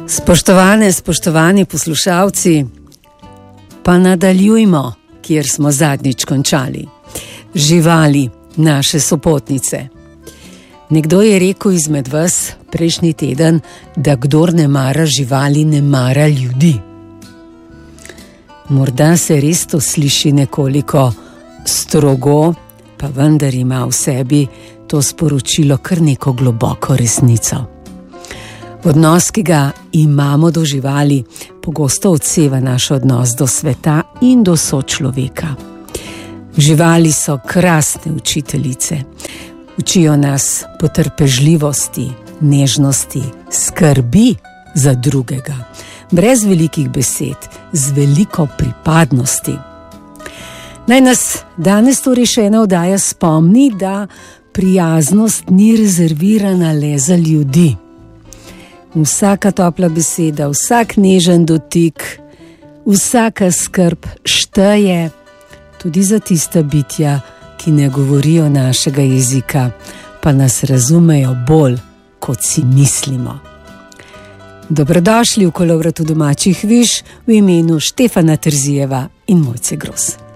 Spoštovani poslušalci, pa nadaljujmo, kjer smo zadnjič končali. Živali, naše sopotnice. Nekdo je rekel izmed vas prejšnji teden, da kdor ne mara živali, ne mara ljudi. Morda se res to sliši nekoliko strogo, pa vendar ima v sebi to sporočilo kar neko globoko resnico. Odnos, ki ga imamo do živali, pogosto odseva naš odnos do sveta in do sočloveka. Živali so krasne učiteljice. Učijo nas potrpežljivosti, nežnosti, skrbi za drugega, brez velikih besed, z veliko pripadnosti. Naj nas danes torej še ena oddaja spomni, da prijaznost ni rezervirana le za ljudi. Vsaka topla beseda, vsak nežen dotik, vsaka skrb šteje tudi za tista bitja, ki ne govorijo našega jezika, pa nas razumejo bolj, kot si mislimo. Dobrodošli v Kolovratu domačih viž v imenu Štefana Trzijeva in Mojce Gros.